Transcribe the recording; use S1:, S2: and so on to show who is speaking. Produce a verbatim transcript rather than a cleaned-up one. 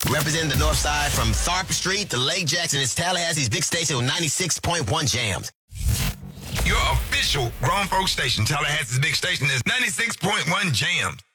S1: Representing the North Side from Tharp Street to Lake Jackson, it's Tallahassee's big station with ninety-six point one Jams.
S2: Your official grown folk station, Tallahassee's big station, is ninety-six point one Jams.